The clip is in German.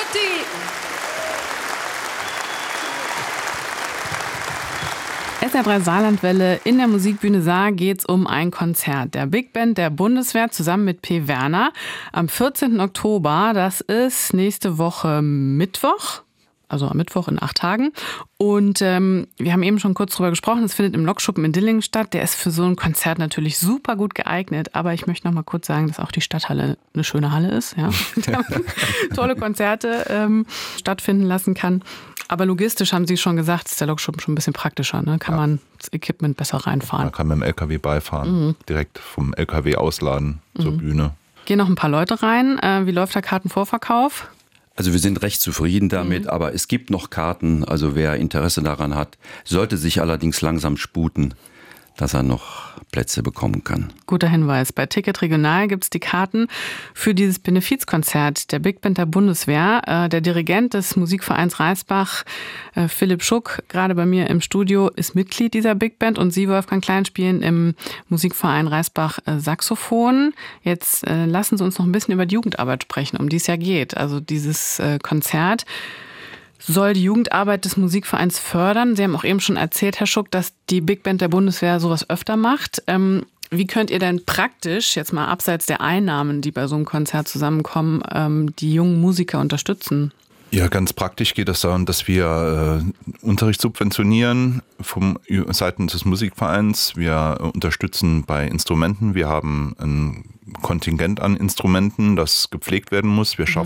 Party! SR3 Saarlandwelle, in der Musikbühne Saar geht's um ein Konzert der Big Band der Bundeswehr zusammen mit P. Werner am 14. Oktober. Das ist nächste Woche Mittwoch. Also am Mittwoch in 8 Tagen. Und wir haben eben schon kurz drüber gesprochen, es findet im Lokschuppen in Dillingen statt. Der ist für so ein Konzert natürlich super gut geeignet. Aber ich möchte noch mal kurz sagen, dass auch die Stadthalle eine schöne Halle ist. Ja? Tolle Konzerte stattfinden lassen kann. Aber logistisch haben Sie schon gesagt, ist der Lokschuppen schon ein bisschen praktischer. Ne? Kann man das Equipment besser reinfahren. Man kann mit dem LKW beifahren, direkt vom LKW ausladen zur Bühne. Gehen noch ein paar Leute rein. Wie läuft der Kartenvorverkauf? Also wir sind recht zufrieden damit, aber es gibt noch Karten. Also wer Interesse daran hat, sollte sich allerdings langsam sputen, dass er noch Plätze bekommen kann. Guter Hinweis. Bei Ticket Regional gibt es die Karten für dieses Benefizkonzert der Big Band der Bundeswehr. Der Dirigent des Musikvereins Reisbach, Philipp Schuck, gerade bei mir im Studio, ist Mitglied dieser Big Band und Sie, Wolfgang Klein, spielen im Musikverein Reisbach Saxophon. Jetzt lassen Sie uns noch ein bisschen über die Jugendarbeit sprechen, um die es ja geht. Also dieses Konzert soll die Jugendarbeit des Musikvereins fördern. Sie haben auch eben schon erzählt, Herr Schuck, dass die Big Band der Bundeswehr sowas öfter macht. Wie könnt ihr denn praktisch, jetzt mal abseits der Einnahmen, die bei so einem Konzert zusammenkommen, die jungen Musiker unterstützen? Ja, ganz praktisch geht es darum, dass wir Unterricht subventionieren vom Seiten des Musikvereins. Wir unterstützen bei Instrumenten. Wir haben ein Kontingent an Instrumenten, das gepflegt werden muss. Wir